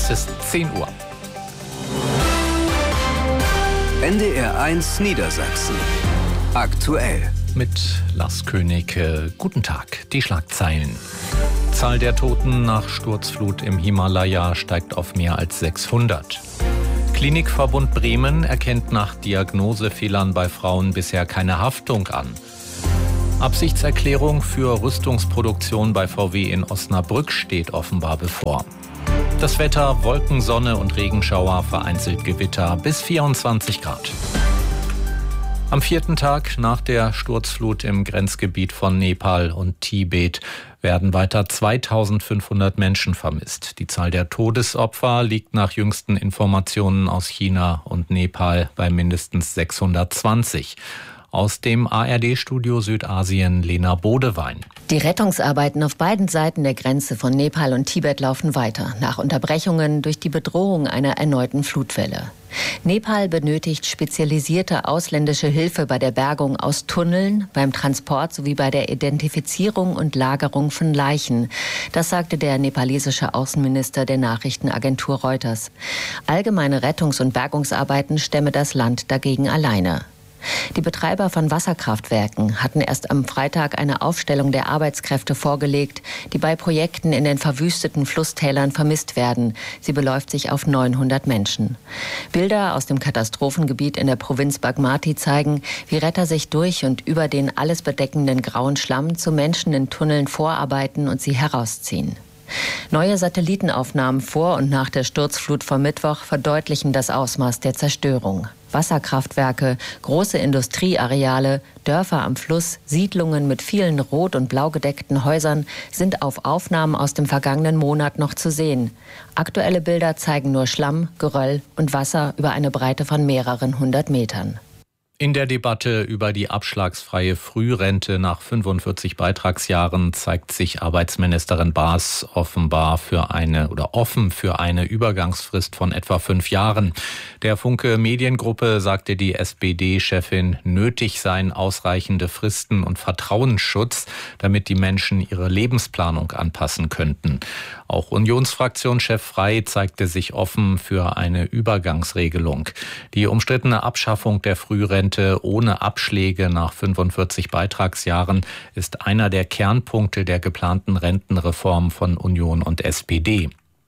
Es ist 10 Uhr. NDR 1 Niedersachsen. Aktuell. Mit Lars König. Guten Tag. Die Schlagzeilen. Zahl der Toten nach Sturzflut im Himalaya steigt auf mehr als 600. Klinikverbund Bremen erkennt nach Diagnosefehlern bei Frauen bisher keine Haftung an. Absichtserklärung für Rüstungsproduktion bei VW in Osnabrück steht offenbar bevor. Das Wetter: Wolken, Sonne und Regenschauer, vereinzelt Gewitter, bis 24 Grad. Am 4. Tag nach der Sturzflut im Grenzgebiet von Nepal und Tibet werden weiter 2500 Menschen vermisst. Die Zahl der Todesopfer liegt nach jüngsten Informationen aus China und Nepal bei mindestens 620. Aus dem ARD-Studio Südasien Lena Bodewein. Die Rettungsarbeiten auf beiden Seiten der Grenze von Nepal und Tibet laufen weiter, nach Unterbrechungen durch die Bedrohung einer erneuten Flutwelle. Nepal benötigt spezialisierte ausländische Hilfe bei der Bergung aus Tunneln, beim Transport sowie bei der Identifizierung und Lagerung von Leichen. Das sagte der nepalesische Außenminister der Nachrichtenagentur Reuters. Allgemeine Rettungs- und Bergungsarbeiten stemme das Land dagegen alleine. Die Betreiber von Wasserkraftwerken hatten erst am Freitag eine Aufstellung der Arbeitskräfte vorgelegt, die bei Projekten in den verwüsteten Flusstälern vermisst werden. Sie beläuft sich auf 900 Menschen. Bilder aus dem Katastrophengebiet in der Provinz Bagmati zeigen, wie Retter sich durch und über den alles bedeckenden grauen Schlamm zu Menschen in Tunneln vorarbeiten und sie herausziehen. Neue Satellitenaufnahmen vor und nach der Sturzflut vom Mittwoch verdeutlichen das Ausmaß der Zerstörung. Wasserkraftwerke, große Industrieareale, Dörfer am Fluss, Siedlungen mit vielen rot- und blau gedeckten Häusern sind auf Aufnahmen aus dem vergangenen Monat noch zu sehen. Aktuelle Bilder zeigen nur Schlamm, Geröll und Wasser über eine Breite von mehreren 100 Metern. In der Debatte über die abschlagsfreie Frührente nach 45 Beitragsjahren zeigt sich Arbeitsministerin Baas offenbar offen für eine Übergangsfrist von etwa 5 Jahren. Der Funke Mediengruppe sagte die SPD-Chefin, nötig seien ausreichende Fristen und Vertrauensschutz, damit die Menschen ihre Lebensplanung anpassen könnten. Auch Unionsfraktionschef Frey zeigte sich offen für eine Übergangsregelung. Die umstrittene Abschaffung der Frührente ohne Abschläge nach 45 Beitragsjahren ist einer der Kernpunkte der geplanten Rentenreform von Union und SPD.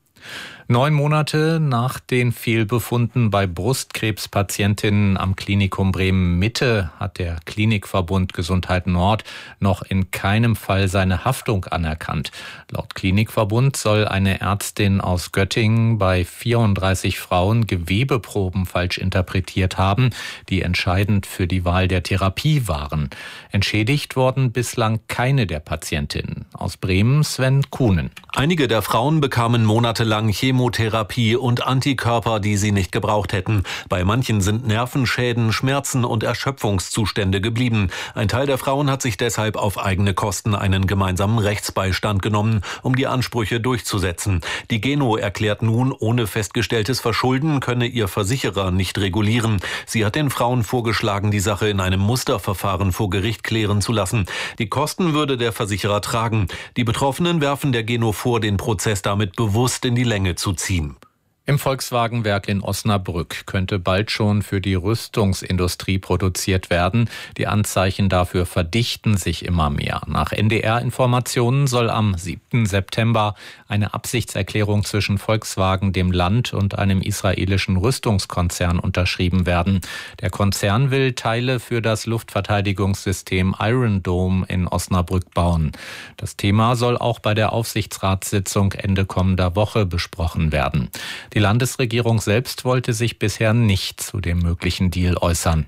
9 Monate nach den Fehlbefunden bei Brustkrebspatientinnen am Klinikum Bremen-Mitte hat der Klinikverbund Gesundheit Nord noch in keinem Fall seine Haftung anerkannt. Laut Klinikverbund soll eine Ärztin aus Göttingen bei 34 Frauen Gewebeproben falsch interpretiert haben, die entscheidend für die Wahl der Therapie waren. Entschädigt worden bislang keine der Patientinnen. Aus Bremen Sven Kuhnen. Einige der Frauen bekamen monatelang Chemotherapie und Antikörper, die sie nicht gebraucht hätten. Bei manchen sind Nervenschäden, Schmerzen und Erschöpfungszustände geblieben. Ein Teil der Frauen hat sich deshalb auf eigene Kosten einen gemeinsamen Rechtsbeistand genommen, um die Ansprüche durchzusetzen. Die Geno erklärt nun, ohne festgestelltes Verschulden könne ihr Versicherer nicht regulieren. Sie hat den Frauen vorgeschlagen, die Sache in einem Musterverfahren vor Gericht klären zu lassen. Die Kosten würde der Versicherer tragen. Die Betroffenen werfen der Geno vor, den Prozess damit bewusst in die Länge zu ziehen. Im Volkswagenwerk in Osnabrück könnte bald schon für die Rüstungsindustrie produziert werden. Die Anzeichen dafür verdichten sich immer mehr. Nach NDR-Informationen soll am 7. September eine Absichtserklärung zwischen Volkswagen, dem Land und einem israelischen Rüstungskonzern unterschrieben werden. Der Konzern will Teile für das Luftverteidigungssystem Iron Dome in Osnabrück bauen. Das Thema soll auch bei der Aufsichtsratssitzung Ende kommender Woche besprochen werden. Die Landesregierung selbst wollte sich bisher nicht zu dem möglichen Deal äußern.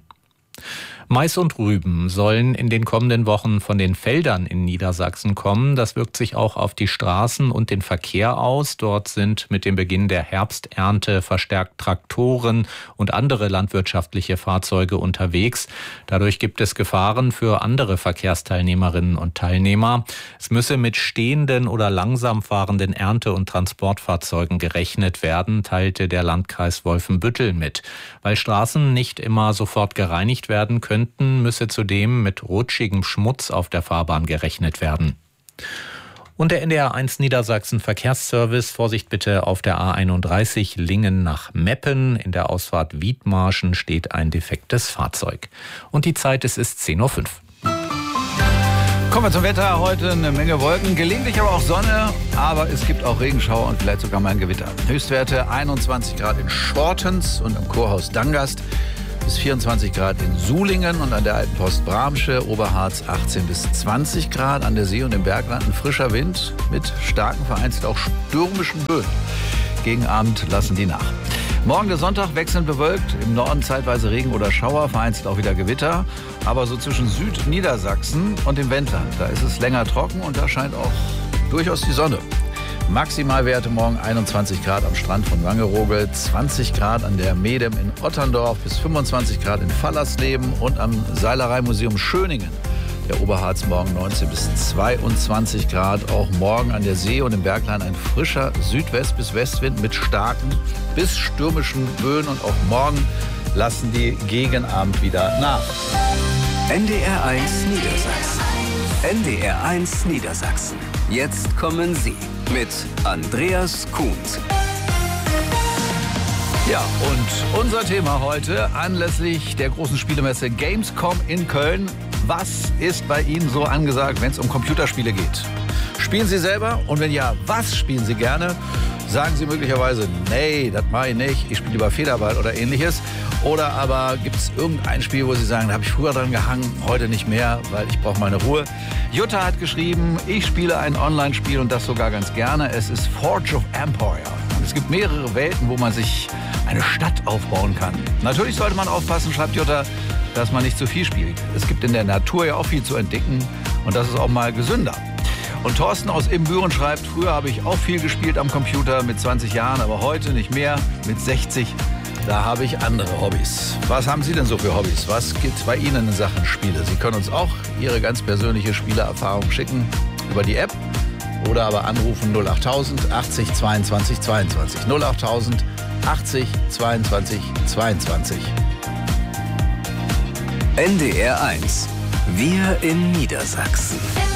Mais und Rüben sollen in den kommenden Wochen von den Feldern in Niedersachsen kommen. Das wirkt sich auch auf die Straßen und den Verkehr aus. Dort sind mit dem Beginn der Herbsternte verstärkt Traktoren und andere landwirtschaftliche Fahrzeuge unterwegs. Dadurch gibt es Gefahren für andere Verkehrsteilnehmerinnen und Teilnehmer. Es müsse mit stehenden oder langsam fahrenden Ernte- und Transportfahrzeugen gerechnet werden, teilte der Landkreis Wolfenbüttel mit. Weil Straßen nicht immer sofort gereinigt werden könnten, müsse zudem mit rutschigem Schmutz auf der Fahrbahn gerechnet werden. Und der NDR1 Niedersachsen Verkehrsservice. Vorsicht bitte auf der A31 Lingen nach Meppen. In der Ausfahrt Wiedmarschen steht ein defektes Fahrzeug. Und die Zeit, es ist 10:05 Uhr. Kommen wir zum Wetter. Heute eine Menge Wolken, gelegentlich aber auch Sonne. Aber es gibt auch Regenschauer und vielleicht sogar mal ein Gewitter. Höchstwerte 21 Grad in Schortens und im Kurhaus Dangast. Bis 24 Grad in Sulingen und an der Alten Post Bramsche, Oberharz 18 bis 20 Grad. An der See und im Bergland ein frischer Wind mit starken, vereinzelt auch stürmischen Böen. Gegen Abend lassen die nach. Morgen der Sonntag wechselnd bewölkt, im Norden zeitweise Regen oder Schauer, vereinzelt auch wieder Gewitter. Aber so zwischen Südniedersachsen und dem Wendland, da ist es länger trocken und da scheint auch durchaus die Sonne. Maximalwerte morgen 21 Grad am Strand von Wangerooge, 20 Grad an der Medem in Otterndorf, bis 25 Grad in Fallersleben und am Seilereimuseum Schöningen. Der Oberharz morgen 19 bis 22 Grad. Auch morgen an der See und im Bergland ein frischer Südwest- bis Westwind mit starken bis stürmischen Böen. Und auch morgen lassen die gegen Abend wieder nach. NDR1 Niedersachsen. NDR1 Niedersachsen. Jetzt kommen Sie mit Andreas Kuhns. Ja, und unser Thema heute anlässlich der großen Spielemesse Gamescom in Köln. Was ist bei Ihnen so angesagt, wenn es um Computerspiele geht? Spielen Sie selber? Und wenn ja, was spielen Sie gerne? Sagen Sie möglicherweise, nee, das mache ich nicht, ich spiele lieber Federball oder ähnliches. Oder aber gibt es irgendein Spiel, wo Sie sagen, da habe ich früher dran gehangen, heute nicht mehr, weil ich brauche meine Ruhe. Jutta hat geschrieben, ich spiele ein Online-Spiel und das sogar ganz gerne. Es ist Forge of Empire. Und es gibt mehrere Welten, wo man sich eine Stadt aufbauen kann. Natürlich sollte man aufpassen, schreibt Jutta, dass man nicht zu viel spielt. Es gibt in der Natur ja auch viel zu entdecken und das ist auch mal gesünder. Und Thorsten aus Ibbenbüren schreibt, früher habe ich auch viel gespielt am Computer mit 20 Jahren, aber heute nicht mehr, mit 60. Da habe ich andere Hobbys. Was haben Sie denn so für Hobbys? Was gibt es bei Ihnen in Sachen Spiele? Sie können uns auch Ihre ganz persönliche Spielerfahrung schicken über die App oder aber anrufen 08000 80 22 22. 08000 80 22 22. NDR1. Wir in Niedersachsen.